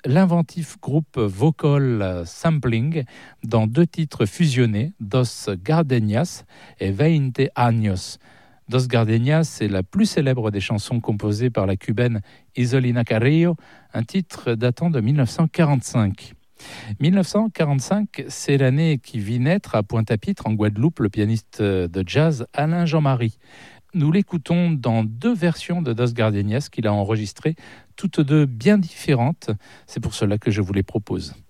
l'inventif groupe vocal Sampling dans 2 titres fusionnés, Dos Gardenias et 20 años. Dos Gardenias est la plus célèbre des chansons composées par la cubaine Isolina Carrillo, un titre datant de 1945. 1945, c'est l'année qui vit naître à Pointe-à-Pitre, en Guadeloupe, le pianiste de jazz Alain Jean-Marie. Nous l'écoutons dans 2 versions de Dos Gardenias qu'il a enregistrées, toutes 2 bien différentes. C'est pour cela que je vous les propose.